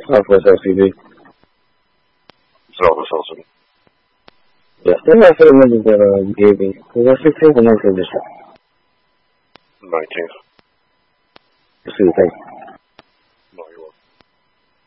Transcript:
Northwest LCD. Southwest LCD. Yeah, still have the numbers that you gave me. Was that 16th or 19th this time? 19th. See, thanks.